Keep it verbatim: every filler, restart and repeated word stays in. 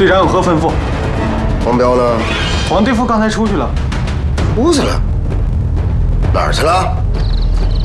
队长有何吩咐？ 黄彪呢？ 黄队副刚才出去了。 出去了？哪儿去了？